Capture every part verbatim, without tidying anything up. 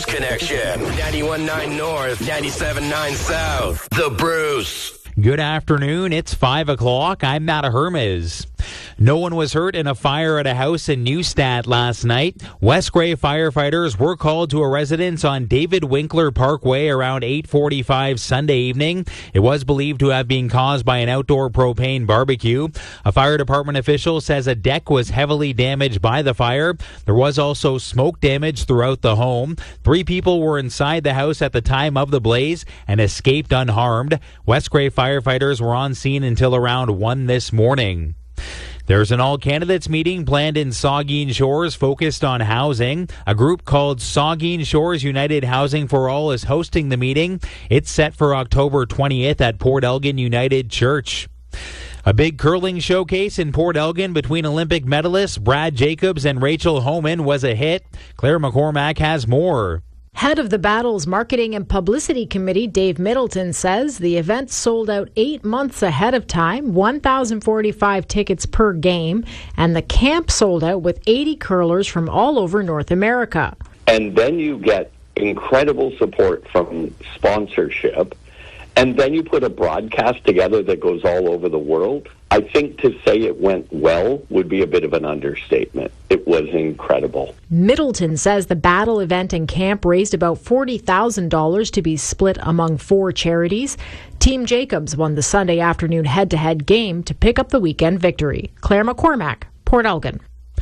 Bruce Connection. ninety-one point nine North, ninety-seven point nine South. The Bruce. Good afternoon. It's five o'clock. I'm Matt Hermes. No one was hurt in a fire at a house in Neustadt last night. West Grey firefighters were called to a residence on David Winkler Parkway around eight forty-five Sunday evening. It was believed to have been caused by an outdoor propane barbecue. A fire department official says a deck was heavily damaged by the fire. There was also smoke damage throughout the home. Three people were inside the house at the time of the blaze and escaped unharmed. West Grey firefighters were on scene until around one this morning. There's an all-candidates meeting planned in Saugeen Shores focused on housing. A group called Saugeen Shores United Housing for All is hosting the meeting. It's set for October twentieth at Port Elgin United Church. A big curling showcase in Port Elgin between Olympic medalists Brad Jacobs and Rachel Homan was a hit. Claire McCormack has more. Head of the Battles Marketing and Publicity Committee, Dave Middleton, says the event sold out eight months ahead of time, one thousand forty-five tickets per game, and the camp sold out with eighty curlers from all over North America. And then you get incredible support from sponsorship, and then you put a broadcast together that goes all over the world. I think to say it went well would be a bit of an understatement. It was incredible. Middleton says the battle event and camp raised about forty thousand dollars to be split among four charities. Team Jacobs won the Sunday afternoon head-to-head game to pick up the weekend victory. Claire McCormack, Port Elgin.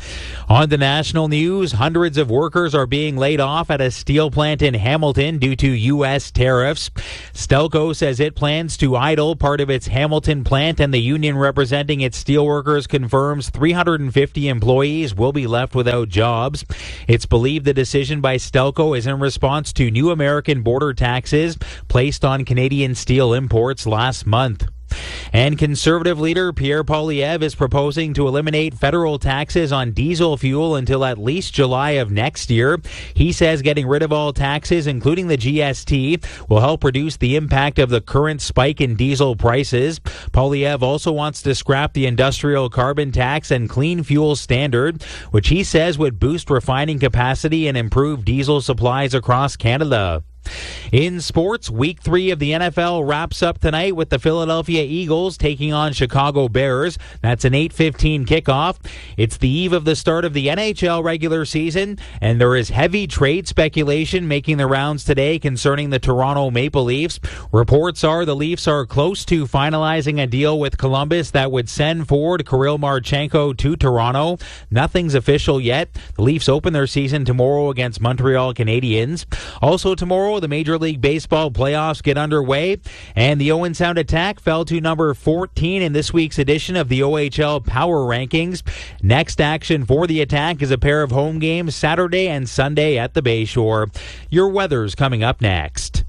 On the national news, hundreds of workers are being laid off at a steel plant in Hamilton due to U S tariffs. Stelco says it plans to idle part of its Hamilton plant, and the union representing its steelworkers confirms three hundred fifty employees will be left without jobs. It's believed the decision by Stelco is in response to new American border taxes placed on Canadian steel imports last month. And Conservative leader Pierre Poilievre is proposing to eliminate federal taxes on diesel fuel until at least July of next year. He says getting rid of all taxes, including the G S T, will help reduce the impact of the current spike in diesel prices. Poilievre also wants to scrap the industrial carbon tax and clean fuel standard, which he says would boost refining capacity and improve diesel supplies across Canada. In sports, week three of the N F L wraps up tonight with the Philadelphia Eagles taking on Chicago Bears. That's an eight fifteen kickoff. It's the eve of the start of the N H L regular season, and there is heavy trade speculation making the rounds today concerning the Toronto Maple Leafs. Reports are the Leafs are close to finalizing a deal with Columbus that would send forward Kirill Marchenko to Toronto. Nothing's official yet. The Leafs open their season tomorrow against Montreal Canadiens. Also tomorrow, the Major League Baseball playoffs get underway, and the Owen Sound Attack fell to number fourteen in this week's edition of the O H L Power Rankings. Next action for the Attack is a pair of home games Saturday and Sunday at the Bayshore. Your weather's coming up next.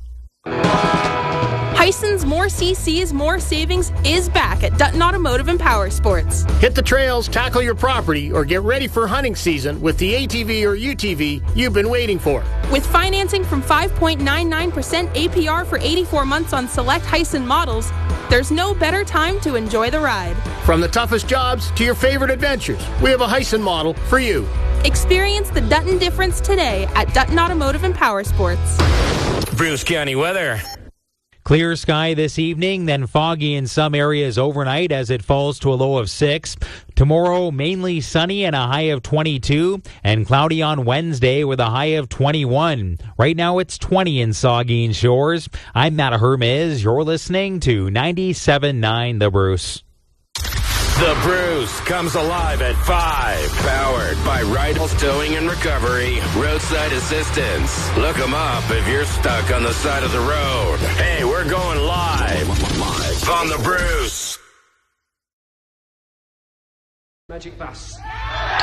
Tyson's More C Cs, More Savings is back at Dutton Automotive and Power Sports. Hit the trails, tackle your property, or get ready for hunting season with the A T V or U T V you've been waiting for. With financing from five point nine nine percent A P R for eighty-four months on select Tyson models, there's no better time to enjoy the ride. From the toughest jobs to your favorite adventures, we have a Hyson model for you. Experience the Dutton difference today at Dutton Automotive and Power Sports. Bruce County weather. Clear sky this evening, then foggy in some areas overnight as it falls to a low of six. Tomorrow, mainly sunny and a high of twenty-two, and cloudy on Wednesday with a high of twenty-one. Right now, it's twenty in Saugeen Shores. I'm Matt Hermes. You're listening to ninety-seven point nine The Bruce. The Bruce comes alive at five. Powered by Rydell's Towing and Recovery. Roadside assistance. Look them up if you're stuck on the side of the road. Hey, we're going live. Live on The Bruce. Magic pass.